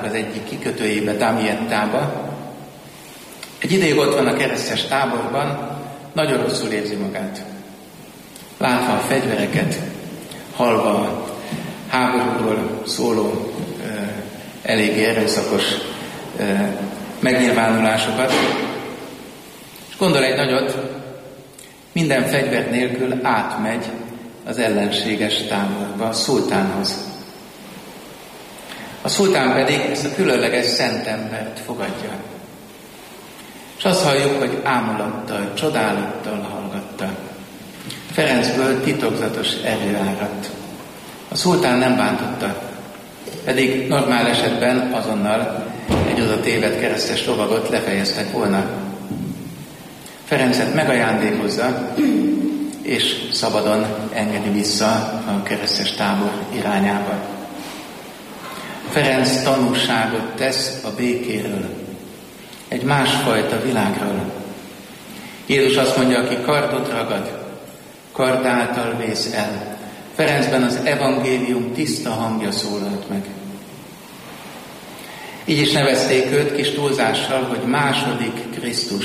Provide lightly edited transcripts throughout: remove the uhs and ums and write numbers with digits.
Szultának az egyik kikötőjébe, Damiettába. Egy ideig ott van a keresztes táborban, nagyon rosszul érzi magát. Látva a fegyvereket, hallva a háborúról szóló eléggé erőszakos megnyilvánulásokat, és gondol egy nagyot, minden fegyver nélkül átmegy az ellenséges táborba, a szultánhoz. A szultán pedig ezt a különleges szentembert fogadja. És azt halljuk, hogy ámulattal, csodálattal hallgatta. Ferencből titokzatos erő áradt. A szultán nem bántotta, pedig normál esetben azonnal egy oda tévedt keresztes lovagot lefejeztek volna. Ferencet megajándékozza, és szabadon engedi vissza a keresztes tábor irányába. Ferenc tanúságot tesz a békéről, egy másfajta világról. Jézus azt mondja, aki kardot ragad, kard által vész el. Ferencben az evangélium tiszta hangja szólalt meg. Így is nevezték őt kis túlzással, hogy második Krisztus.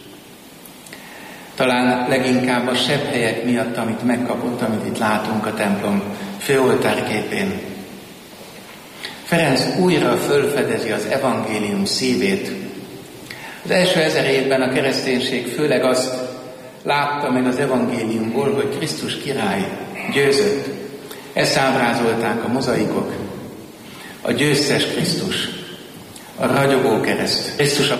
Talán leginkább a sebb helyek miatt, amit megkapott, amit itt látunk a templom főoltárképén. Ferenc újra fölfedezi az evangélium szívét. Az első 1000 évben a kereszténység főleg azt látta meg az evangéliumból, hogy Krisztus király győzött. Ezt ábrázolták a mozaikok. A győztes Krisztus, a ragyogó kereszt. Krisztus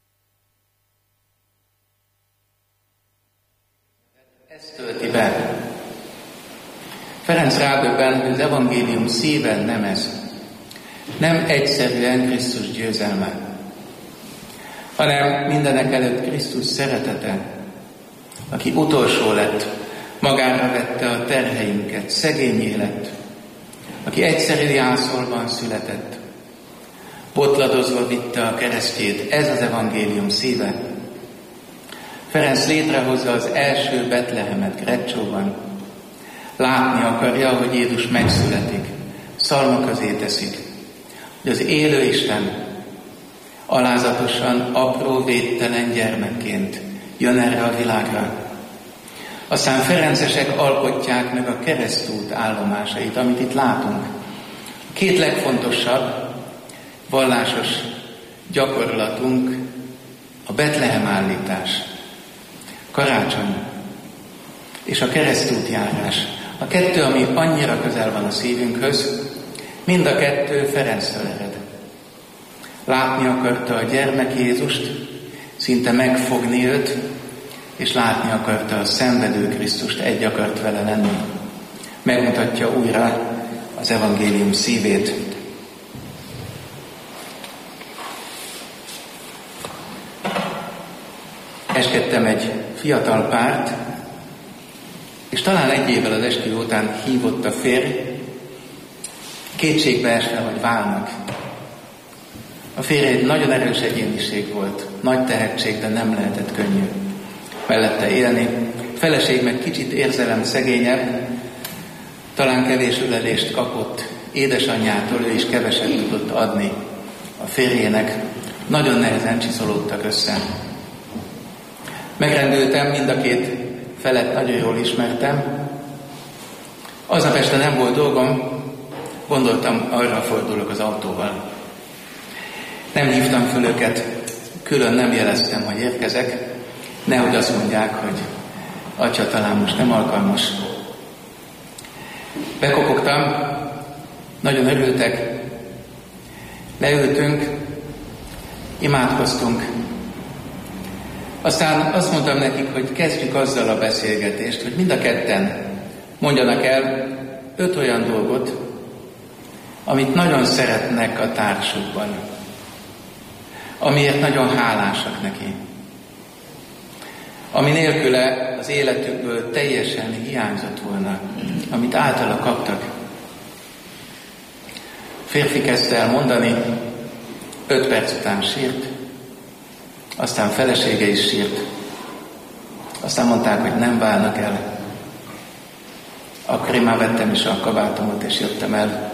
ezt tölti be. Ferenc rádöbben, hogy az evangélium szíve nem ez. Nem egyszerűen Krisztus győzelme, hanem mindenek előtt Krisztus szeretete, aki utolsó lett, magára vette a terheinket, szegény lett, aki egyszerű jászolban született, botladozva vitte a keresztjét. Ez az evangélium szíve. Ferenc létrehozza az első Betlehemet Greccsóban. Látni akarja, hogy Jézus megszületik, szalma közé teszik, hogy az élő Isten alázatosan, apró, védtelen gyermekként jön erre a világra. Aztán ferencesek alkotják meg a keresztút állomásait, amit itt látunk. A két legfontosabb vallásos gyakorlatunk a Betlehem állítás, karácsony és a keresztútjárás. A kettő, ami annyira közel van a szívünkhöz, mind a kettő Ferenctől ered. Látni akarta a gyermek Jézust, szinte megfogni őt, és látni akarta a szenvedő Krisztust, egy akart vele lenni. Megmutatja újra az evangélium szívét. Eskedtem egy fiatal párt, és talán egy évvel az esküvő után hívott a férj, kétségbe esve, hogy válnak. A férj egy nagyon erős egyéniség volt, nagy tehetség, de nem lehetett könnyű mellette élni. A feleség meg kicsit érzelem szegényebb, talán kevés ölelést kapott édesanyjától, ő is keveset tudott adni a férjének. Nagyon nehezen csiszolódtak össze. Megrendültem, mind a két felet nagyon jól ismertem. Aznap este nem volt dolgom, gondoltam, arra fordulok az autóval. Nem hívtam föl őket, külön nem jeleztem, hogy érkezek, nehogy azt mondják, hogy atya, talán most nem alkalmas. Bekopogtam, nagyon örültek, leültünk, imádkoztunk. Aztán azt mondtam nekik, hogy kezdjük azzal a beszélgetést, hogy mind a ketten mondjanak el 5 olyan dolgot, amit nagyon szeretnek a társukban, amiért nagyon hálásak neki, ami nélküle az életükből teljesen hiányzott volna, amit általa kaptak. A férfi kezdte el mondani, 5 perc után sírt, aztán felesége is sírt, aztán mondták, hogy nem válnak el. Akkor én már vettem is a kabátomat, és jöttem el.